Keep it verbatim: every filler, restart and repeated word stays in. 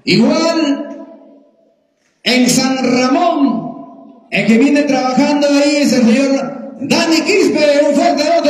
Igual en San Ramón, el que viene trabajando ahí es el señor Dani Quispe. Un fuerte